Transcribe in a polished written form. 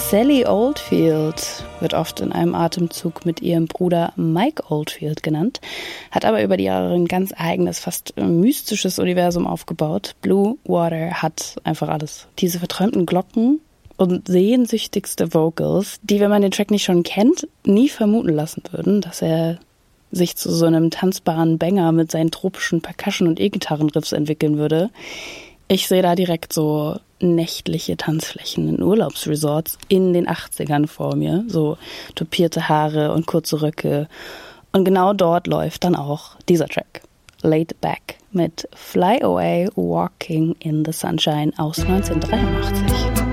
Sally Oldfield wird oft in einem Atemzug mit ihrem Bruder Mike Oldfield genannt, hat aber über die Jahre ein ganz eigenes, fast mystisches Universum aufgebaut. Blue Water hat einfach alles. Diese verträumten Glocken und sehnsüchtigste Vocals, die, wenn man den Track nicht schon kennt, nie vermuten lassen würden, dass er sich zu so einem tanzbaren Banger mit seinen tropischen Percussion- und E-Gitarrenriffs entwickeln würde. Ich sehe da direkt so nächtliche Tanzflächen in Urlaubsresorts in den 80ern vor mir. So tupierte Haare und kurze Röcke. Und genau dort läuft dann auch dieser Track. Laid Back mit Fly Away Walking in the Sunshine aus 1983.